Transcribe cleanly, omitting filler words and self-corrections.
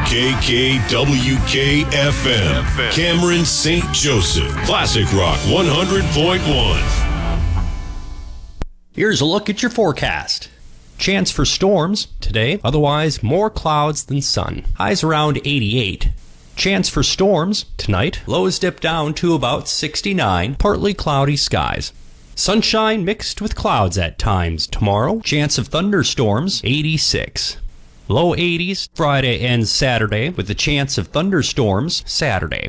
KKWK-FM, Cameron St. Joseph, Classic Rock 100.1. Here's a look at your forecast. Chance for storms today, otherwise more clouds than sun. Highs around 88. Chance for storms tonight, lows dip down to about 69, partly cloudy skies. Sunshine mixed with clouds at times tomorrow. Chance of thunderstorms, 86. Low 80s Friday and Saturday with the chance of thunderstorms Saturday.